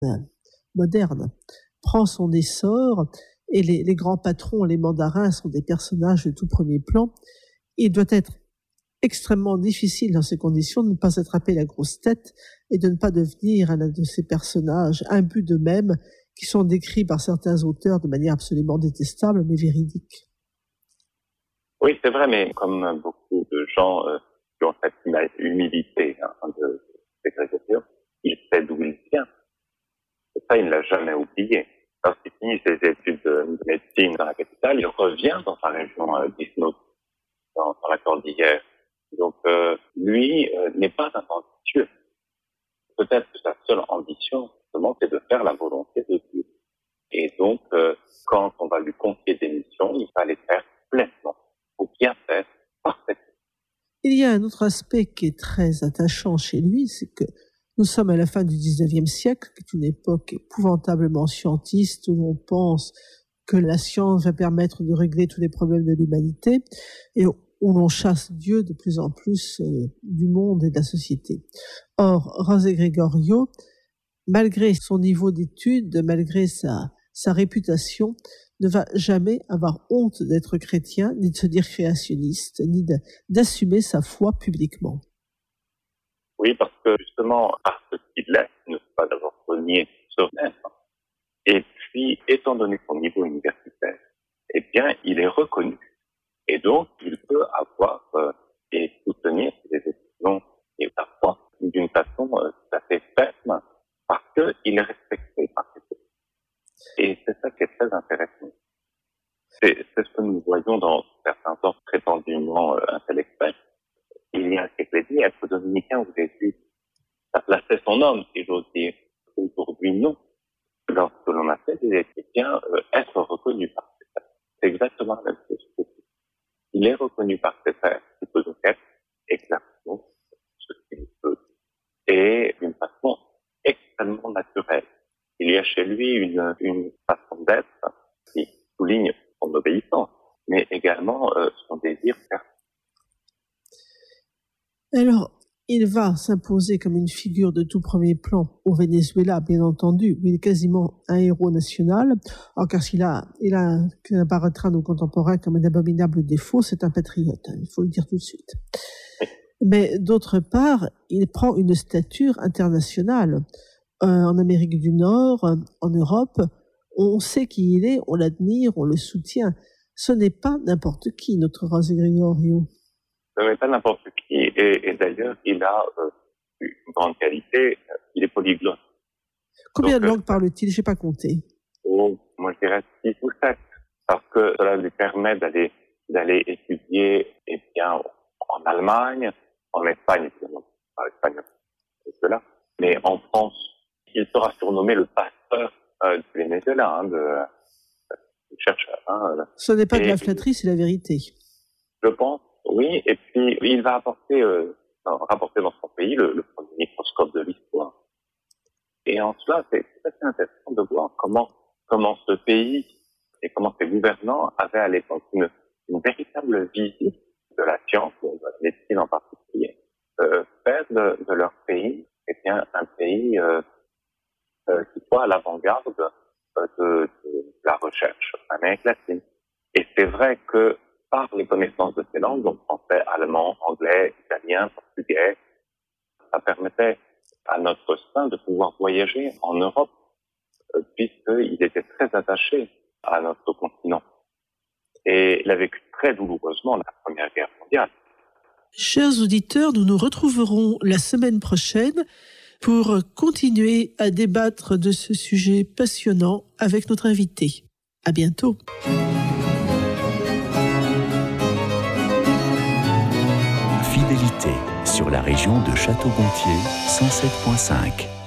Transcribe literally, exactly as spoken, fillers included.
moderne prend son essor et les, les grands patrons, les mandarins sont des personnages de tout premier plan. Il doit être extrêmement difficile dans ces conditions de ne pas attraper la grosse tête et de ne pas devenir un de ces personnages imbus d'eux-mêmes qui sont décrits par certains auteurs de manière absolument détestable mais véridique. Oui, c'est vrai, mais comme beaucoup de gens euh, qui ont cette humilité hein, de ségrégation, il sait d'où il vient. Et ça, il ne l'a jamais oublié. Lorsqu'il finit ses études de médecine dans la capitale, il revient dans sa région euh, d'Isnos, dans, dans la cordillère. Donc, euh, lui euh, n'est pas un ambitieux. Peut-être que sa seule ambition, justement, c'est de faire la volonté de Dieu. Et donc, euh, quand on va lui confier des missions, il va les faire pleinement, ou bien faire parfaitement. Il y a un autre aspect qui est très attachant chez lui, c'est que nous sommes à la fin du dix-neuvième siècle, qui est une époque épouvantablement scientiste, où l'on pense que la science va permettre de régler tous les problèmes de l'humanité, et où l'on chasse Dieu de plus en plus euh, du monde et de la société. Or, José Gregorio, malgré son niveau d'études, malgré sa, sa réputation, ne va jamais avoir honte d'être chrétien, ni de se dire créationniste, ni de, d'assumer sa foi publiquement. Oui, parce que justement, parce qu'il l'est, il ne faut pas d'avoir renié sur même. Et puis, étant donné son niveau universitaire, eh bien, il est reconnu. Et donc, il peut avoir euh, et soutenir ses décisions et sa foi d'une façon euh, tout à fait ferme, parce qu'il est respecté par ses pairs. Et c'est ça qui est très intéressant. C'est, c'est ce que nous voyons dans certains ordres prétendument euh, intellectuels. Il y a un siècle et demi, être dominicain au Jésus, ça plaçait son homme, si j'ose dire. Aujourd'hui, non. Lorsque l'on a fait des études, bien euh, être reconnu par ses pairs. C'est exactement la même chose. Il est reconnu par ses pairs, il peut donc être exactement ce qu'il peut. Et d'une façon extrêmement naturelle. Il y a chez lui une, une façon d'être qui souligne son obéissance, mais également euh, son désir personnel. Alors, il va s'imposer comme une figure de tout premier plan au Venezuela, bien entendu, où il est quasiment un héros national. Alors, car s'il a, il a, qu'il apparaîtra à nos contemporains comme un abominable défaut, c'est un patriote, hein, il faut le dire tout de suite. Mais d'autre part, il prend une stature internationale. Euh, en Amérique du Nord, en Europe, on sait qui il est, on l'admire, on le soutient. Ce n'est pas n'importe qui, notre José Gregorio. Ce n'est pas n'importe qui, et, et d'ailleurs, il a euh, une grande qualité, il est polyglotte. Combien Donc, de langues euh, parle-t-il? Je n'ai pas compté. Oh, moi je dirais six ou sept, parce que cela lui permet d'aller d'aller étudier eh bien, en Allemagne, en Espagne, évidemment, pas espagnol, c'est cela, mais en France. Il sera surnommé le pasteur euh, du Venezuela, hein, de, euh, du chercheur. Hein, Ce n'est pas et, de la flatterie, c'est la vérité. Je pense, oui, et puis il va apporter, euh, rapporter dans son pays le, le premier microscope de l'histoire. Et en cela, c'est assez intéressant de voir comment, comment ce pays et comment ses gouvernants avaient à l'époque une, une véritable vision de la science, de la médecine en particulier, euh, faire de, de leur pays eh bien, un pays euh, euh, qui soit à l'avant-garde euh, de, de la recherche en Amérique latine. Et c'est vrai que par les connaissances de ces langues, donc français, allemand, anglais, italien, portugais, ça permettait à notre sein de pouvoir voyager en Europe, euh, puisqu'il était très attaché à notre continent. Et il a vécu très douloureusement la Première Guerre mondiale. Chers auditeurs, nous nous retrouverons la semaine prochaine pour continuer à débattre de ce sujet passionnant avec notre invité. À bientôt. Fidélité sur la région de Château-Gontier cent sept virgule cinq.